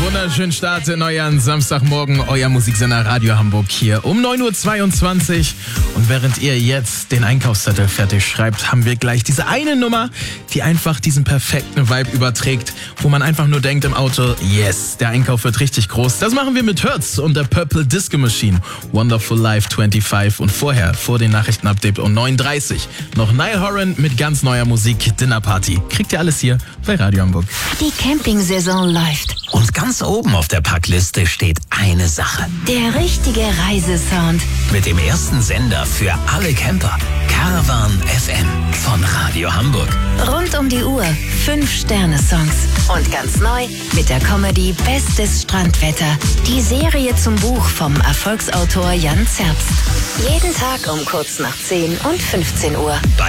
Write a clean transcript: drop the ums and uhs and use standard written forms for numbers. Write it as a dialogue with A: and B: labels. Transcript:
A: Wunderschönen Start in euren Samstagmorgen, euer Musiksender Radio Hamburg hier um 9.22 Uhr. Und während ihr jetzt den Einkaufszettel fertig schreibt, haben wir gleich diese eine Nummer, die einfach diesen perfekten Vibe überträgt, wo man einfach nur denkt im Auto, yes, der Einkauf wird richtig groß. Das machen wir mit Hertz und der Purple Disco Machine, Wonderful Life 25 und vorher, vor den Nachrichtenupdate um 9.30 Uhr, noch Niall Horan mit ganz neuer Musik, Dinner Party. Kriegt ihr alles hier bei Radio Hamburg.
B: Die Campingsaison läuft.
C: Und ganz oben auf der Packliste steht eine Sache.
B: Der richtige Reisesound.
C: Mit dem ersten Sender für alle Camper. Caravan FM von Radio Hamburg.
B: Rund um die Uhr 5-Sterne-Songs. Und ganz neu mit der Comedy Bestes Strandwetter. Die Serie zum Buch vom Erfolgsautor Jan Zerbst. Jeden Tag um kurz nach 10 und 15 Uhr.
C: Bei